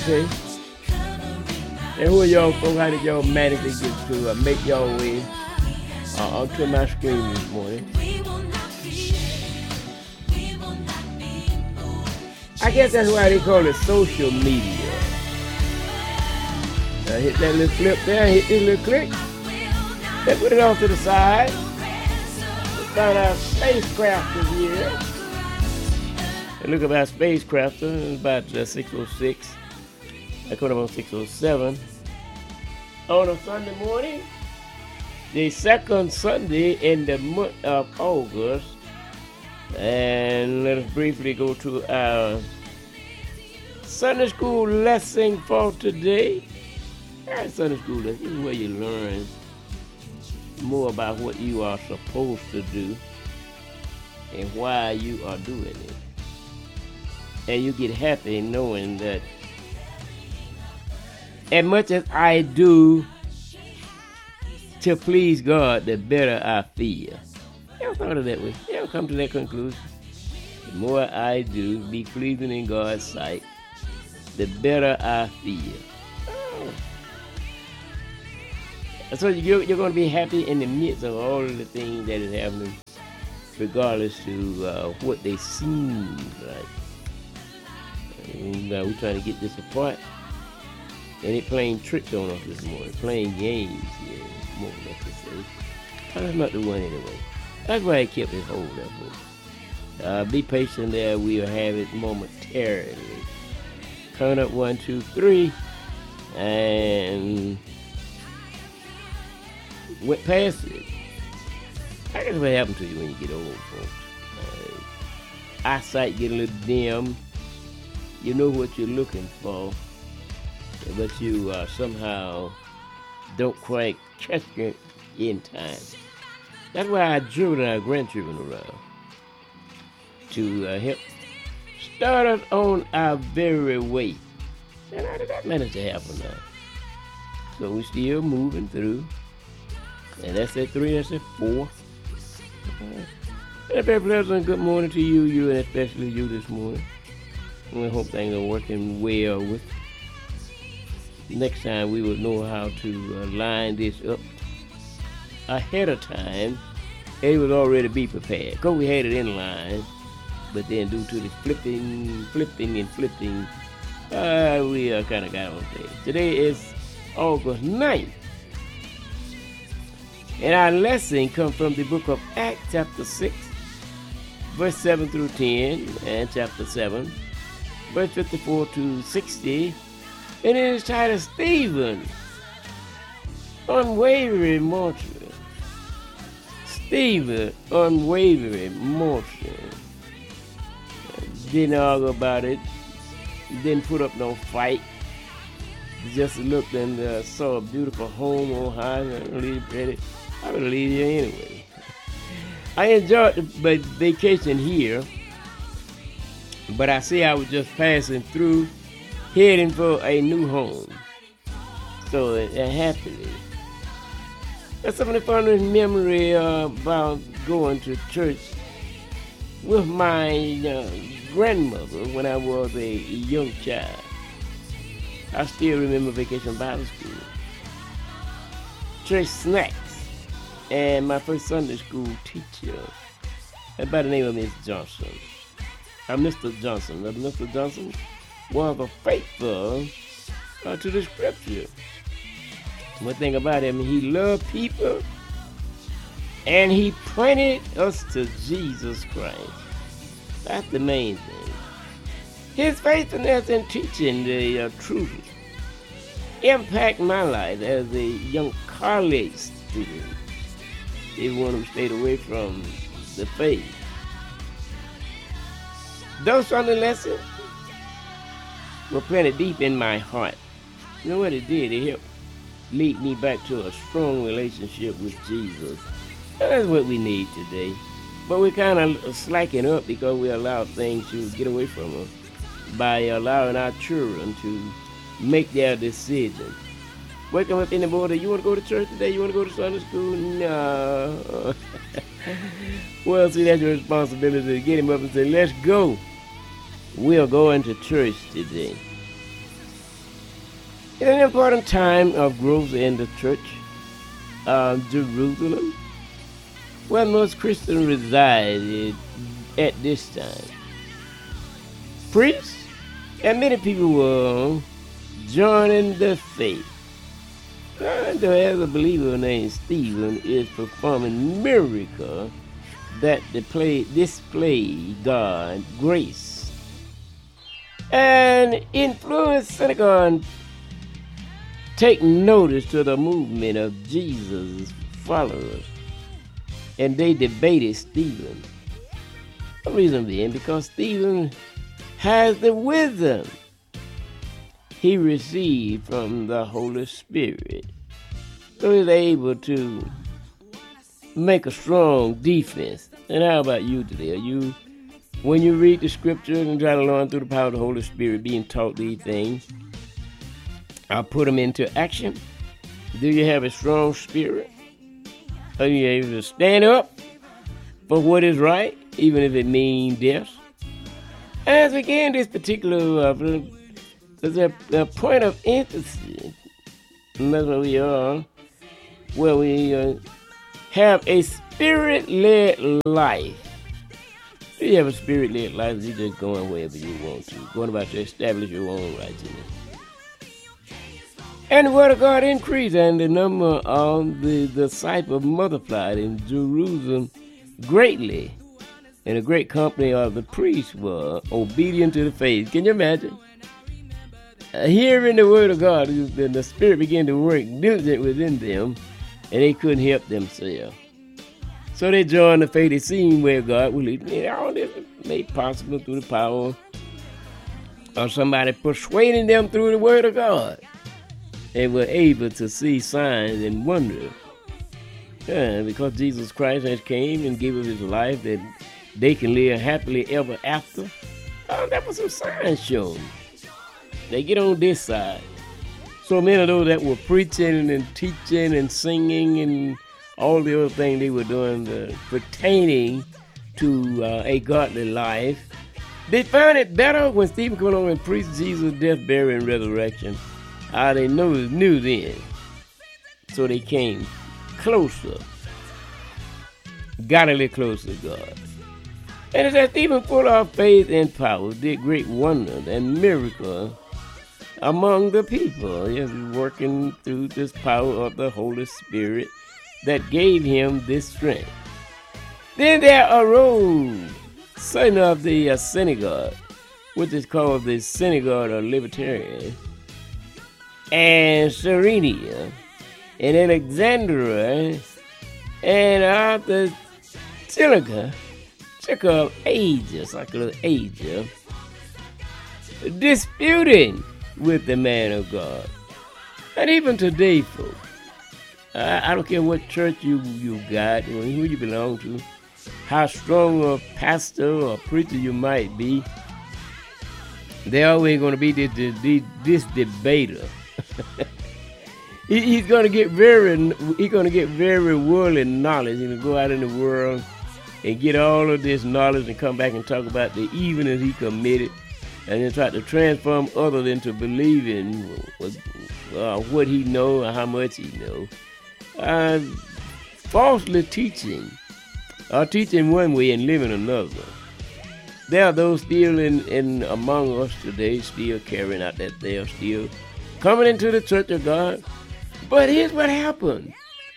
Okay. And who are y'all folks? How did y'all manage to get to make y'all way onto my screen this morning? I guess that's why they call it social media. Hit that little flip there, hit this little click. Then put it off to the side. Find our spacecraft is here. And look at our spacecraft. It's about 6:06. I come up on 6:07. On a Sunday morning, the second Sunday in the month of August. And let us briefly go to our Sunday school lesson for today. Our Sunday school lesson is where you learn more about what you are supposed to do and why you are doing it. And you get happy knowing that as much as I do to please God, the better I feel. You ever thought of that way? You ever come to that conclusion? The more I do be pleasing in God's sight, the better I feel. Oh. So you're going to be happy in the midst of all of the things that is happening, regardless to what they seem like. We're trying to get this apart, and it playing tricks on us this morning, playing games here, more or less to say. That's not the one anyway. That's why I kept his hold up. Be patient there. We'll have it momentarily. Count up 1, 2, 3, and went past it. I guess what happens to you when you get old, folks. Eyesight get a little dim. You know what you're looking for, but you somehow don't quite catch it in time. That's why I drew our grandchildren around, to help start us on our very way. And how did that manage to happen now? So we're still moving through. And that's at 3, that's at 4. And a very pleasant good morning to you and especially you this morning. I hope things are working well with you. Next time we will know how to line this up ahead of time. It would already be prepared. Because we had it in line, but then due to the flipping, we kind of got on there. Today is August 9th. And our lesson comes from the book of Acts, chapter 6, verse 7 through 10, and chapter 7, verse 54 to 60. And it is titled Stephen, Unwavering Martyr. Stephen, unwavering martyr. Didn't argue about it. Didn't put up no fight. Just looked and saw a beautiful home on high and really I would leave you anyway. I enjoyed the vacation here, but I see I was just passing through, heading for a new home. So happily. That's some of the fondest memory about going to church with my grandmother when I was a young child. I still remember Vacation Bible School, church snacks, and my first Sunday school teacher by the name of Miss Johnson. Mr. Johnson. Mr. Johnson was faithful to the scripture. One thing about him, he loved people, and he pointed us to Jesus Christ. That's the main thing. His faithfulness in teaching the truth impacted my life as a young college student. He was one who stayed away from the faith. Those Sunday lessons were planted deep in my heart. You know what it did? It helped lead me back to a strong relationship with Jesus. And that's what we need today. But we're kind of slacking up because we allow things to get away from us by allowing our children to make their decisions. Waking up in the morning, you want to go to church today? You want to go to Sunday school? No. Well, see, that's your responsibility to get him up and say, let's go. We're going to church today. It's an important time of growth in the church of Jerusalem, where most Christians resided at this time. Priests and many people were joining the faith. As a believer named Stephen is performing miracles that display God's grace and influence synagogue take notice to the movement of Jesus' followers, and they debated Stephen. The reason being because Stephen has the wisdom he received from the Holy Spirit, so he's able to make a strong defense. And how about you today? When you read the scripture and try to learn through the power of the Holy Spirit, being taught these things, I'll put them into action. Do you have a strong spirit? Are you able to stand up for what is right, even if it means death? As again, this particular there's a point of emphasis, and that's where we are, where we have a spirit-led life. Do you have a spirit-led life? You're just going wherever you want to, going about to establish your own righteousness. And the word of God increased, and the number of the disciples multiplied in Jerusalem greatly. And a great company of the priests were obedient to the faith. Can you imagine? Hearing the word of God, the Spirit began to work diligent within them, and they couldn't help themselves. So they joined the faith. They seen where God would lead. And all this was made possible through the power of somebody persuading them through the word of God. They were able to see signs and wonders. Because Jesus Christ has came and gave us his life that they can live happily ever after. That was some signs shown. They get on this side. So many of those that were preaching and teaching and singing and all the other things they were doing pertaining to a godly life, they found it better when Stephen came along and preached Jesus' death, burial, and resurrection. They knew then. So they came closer. Got a little closer to God. And it says Stephen, full of faith and power, did great wonders and miracles among the people. He was working through this power of the Holy Spirit that gave him this strength. Then there arose certain of the synagogue, which is called the Synagogue of Libertarians, and Cyrenia, and Alexandria, and out the Silica, of Asia, disputing with the man of God. And even today, folks, I don't care what church you got, or who you belong to, how strong a pastor or preacher you might be, there always going to be this debater. He's going to get very worldly knowledge and go out in the world and get all of this knowledge and come back and talk about the evilness he committed, and then try to transform others into believing what he knows or how much he knows. Falsely teaching, or teaching one way and living another. There are those still in among us today, still carrying out that they are still coming into the church of God. But here's what happened.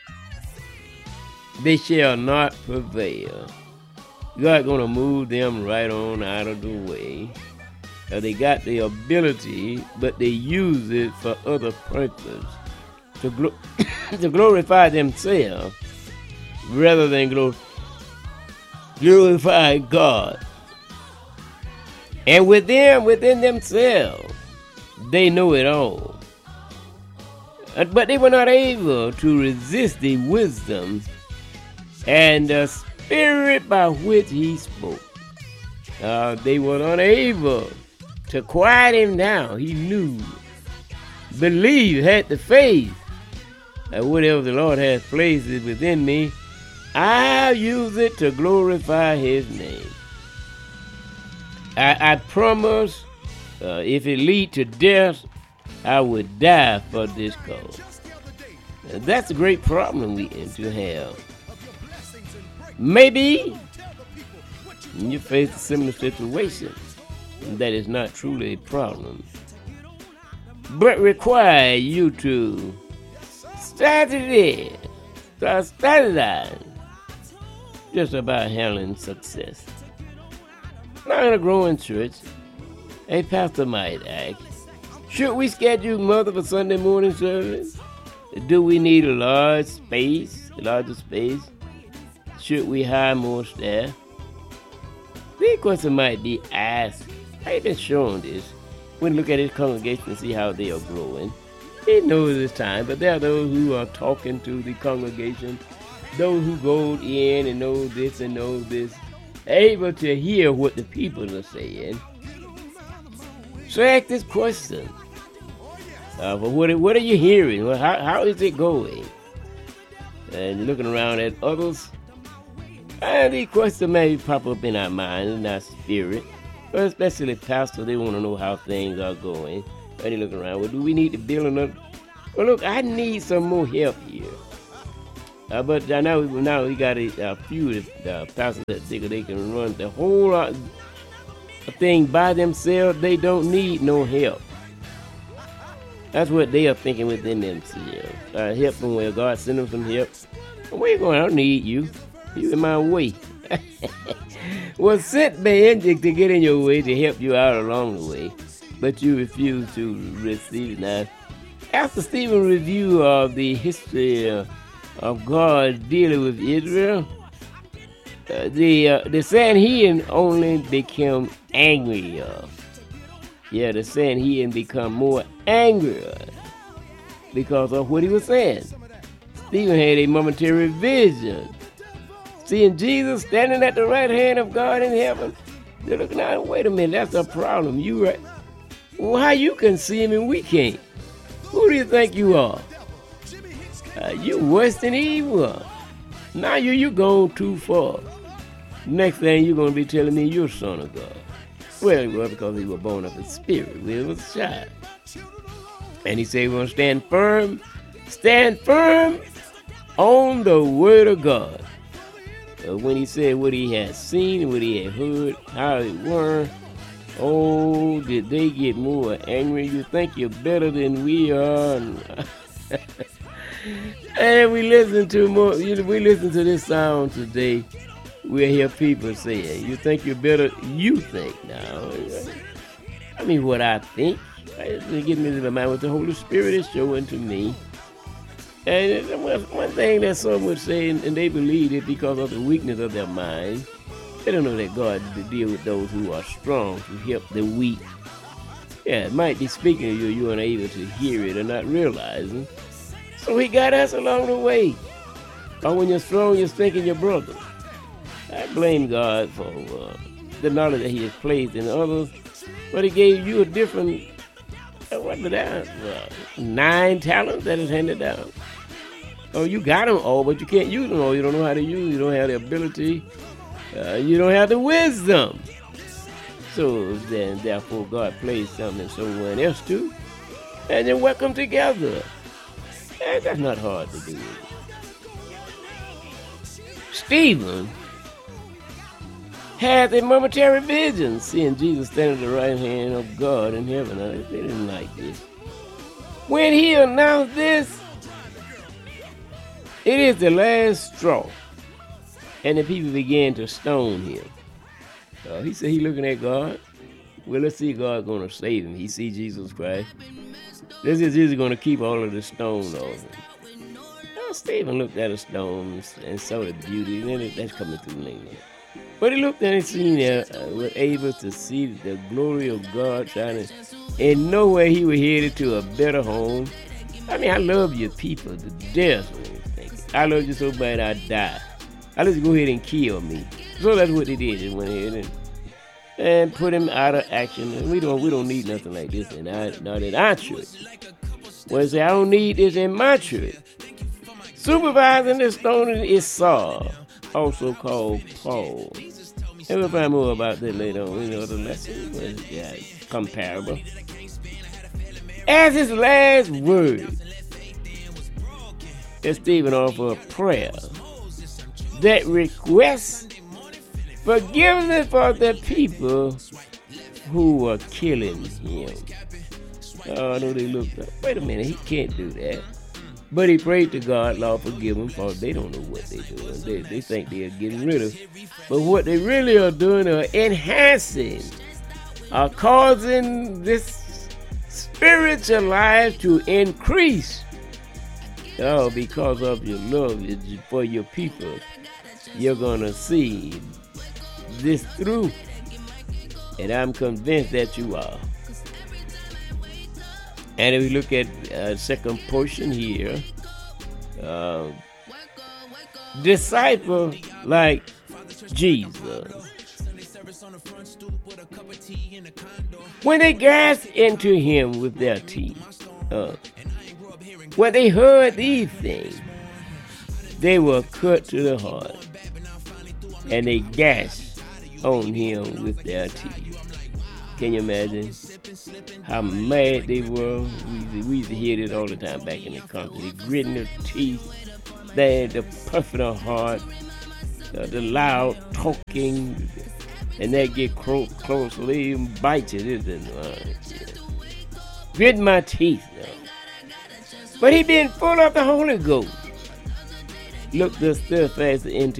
They shall not prevail. God going to move them right on out of the way. They got the ability, but they use it for other purposes, to glorify themselves rather than glorify God. And within themselves, they know it all. But they were not able to resist the wisdom and the spirit by which he spoke. They were unable to quiet him down. He knew, believed, had the faith that whatever the Lord has placed within me, I'll use it to glorify his name. I promise, if it leads to death, I would die for this cause. And that's a great problem we aim to have. Maybe you face a similar situation, and that is not truly a problem, but require you to strategize just about handling success. Now, in a growing church, a pastor might ask, should we schedule Mother for Sunday morning service? Do we need a larger space? Should we hire more staff? These questions might be asked. I've been shown this. When you look at his congregation and see how they are growing, he knows it's time, but there are those who are talking to the congregation, those who go in and know this and know this, able to hear what the people are saying. So ask this question. What are you hearing? How is it going? And you're looking around at others. And these questions may pop up in our mind and our spirit. But especially pastors, they want to know how things are going. And you're looking around, well, do we need to build another? Well, look, I need some more help here. But now we got a few pastors that think they can run the whole lot thing by themselves. They don't need no help. That's what they are thinking within themselves. Help them where God send them some help. Where you going? I don't need you. You in my way. Well, sent man to get in your way to help you out along the way, but you refuse to receive it. Now, after Stephen's review of the history of God dealing with Israel, the Sanhedrin only became angrier. Yeah, the Sanhedrin become more angrier because of what he was saying. Stephen had a momentary vision, seeing Jesus standing at the right hand of God in heaven. They're looking out, wait a minute, that's a problem. You right? Well, how you can see him and we can't? Who do you think you are? You worse than evil. Now you going too far. Next thing you're going to be telling me you're son of God. Well, because he was born of the Spirit. We was a child. And he said we're going to stand firm on the word of God. When he said what he had seen, what he had heard, how it were, oh, did they get more angry? You think you're better than we are? And we listen to this sound today. We'll hear people saying, you think you're better? You think now. I mean, what I think. It gives me the mind what the Holy Spirit is showing to me. And one thing that some would say, and they believe it because of the weakness of their mind, they don't know that God deal with those who are strong to help the weak. Yeah, it might be speaking to you, you're unable to hear it or not realizing. So he got us along the way. But when you're strong, you're thinking your brother. I blame God for the knowledge that he has placed in others, but he gave you a different, 9 talents that is handed down. Oh, you got them all, but you can't use them all. You don't know how to use them. You don't have the ability. You don't have the wisdom. So then, therefore, God placed something in someone else too, and then work them together. And that's not hard to do. Stephen had a momentary vision, seeing Jesus standing at the right hand of God in heaven. Now, they didn't like this. When he announced this, it is the last straw. And the people began to stone him. He said he looking at God. Well, let's see if God's going to save him. He see Jesus Christ. This is Jesus going to keep all of the stone off him. Now, Stephen looked at a stone and saw the beauty. And then that's coming through later. But he looked and seen was able to see the glory of God shining. And know where he was headed to a better home. I mean, I love you people to death. I love you so bad I die. I let you go ahead and kill me. So that's what they did. They went ahead and put him out of action. And we don't need nothing like this not in our church. Well, they say, I don't need this in my church. Supervising the stoning is Saul, also called Paul. And we'll find more about that later on in other lessons. Yeah, comparable. As his last word, that Stephen offered a prayer that requests forgiveness for the people who were killing him. Oh, no, they looked up. Wait a minute, he can't do that. But he prayed to God, Lord, forgive them, for they don't know what they're doing. They think they are getting rid of. But what they really are doing are enhancing, are causing this spiritual life to increase. Oh, because of your love for your people, you're going to see this through. And I'm convinced that you are. And if we look at second portion here, disciple like Jesus. When they gasped into him with their teeth, when they heard these things, they were cut to the heart, and they gasped on him with their teeth. Can you imagine how mad they were? We used to hear this all the time back in the country. They gritting their teeth, the puffing of heart, the loud talking, and they get close, so they even bite you. Gritting my teeth. But he been full of the Holy Ghost. Looked us steadfast into